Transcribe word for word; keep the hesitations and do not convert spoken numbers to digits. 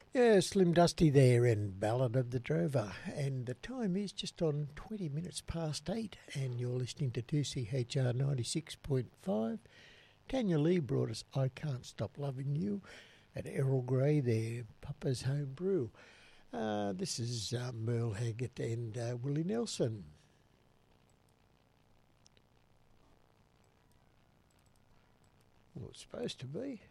Yeah, Slim Dusty there in Ballad of the Drover, and the time is just on twenty minutes past eight, and you're listening to two C H R ninety-six point five. Tanya Lee brought us I Can't Stop Loving You, at Errol Grey there, Papa's Home Brew. Uh, this is uh, Merle Haggard and uh, Willie Nelson. Well, it's supposed to be.